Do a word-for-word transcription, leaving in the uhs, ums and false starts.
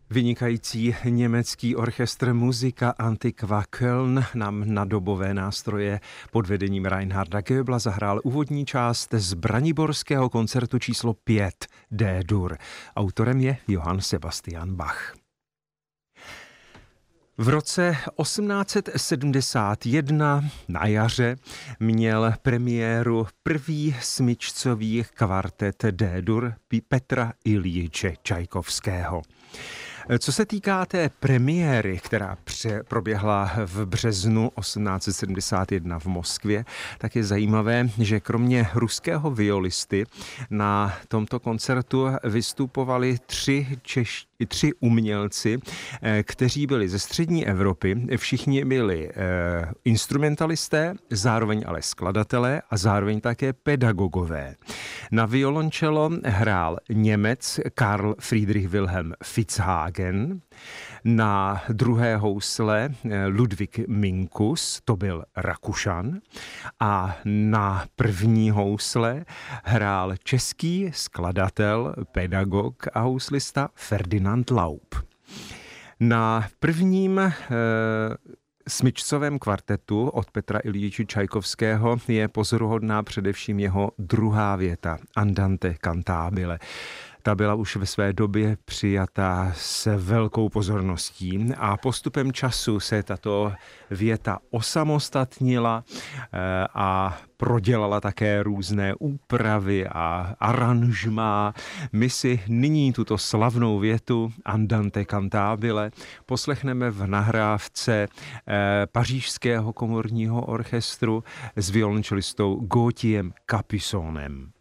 Vynikající německý orchestr Musika Antiqua Köln nám na dobové nástroje pod vedením Reinharda Goebla zahrál úvodní část z braniborského koncertu číslo pět D-dur. Autorem je Johann Sebastian Bach. V roce osmnáct set sedmdesát jedna na jaře měl premiéru první smyčcový kvartet D-dur Petra Iljiče Čajkovského. Co se týká té premiéry, která pře- proběhla v březnu osmnáct set sedmdesát jedna v Moskvě, tak je zajímavé, že kromě ruského violisty na tomto koncertu vystupovali tři čeští tři umělci, kteří byli ze střední Evropy. Všichni byli eh, instrumentalisté, zároveň ale skladatelé a zároveň také pedagogové. Na violončelo hrál Němec Karl Friedrich Wilhelm Fitzhagen, na druhé housle Ludwig Minkus, to byl Rakušan, a na první housle hrál český skladatel, pedagog a houslista Ferdinand Laub. Na prvním e, smyčcovém kvartetu od Petra Iljiče Čajkovského je pozoruhodná především jeho druhá věta, Andante cantabile. Ta byla už ve své době přijatá s velkou pozorností a postupem času se tato věta osamostatnila a prodělala také různé úpravy a aranžmá. My si nyní tuto slavnou větu Andante cantabile poslechneme v nahrávce Pařížského komorního orchestru s violončelistou Gauthiem Capuçonem.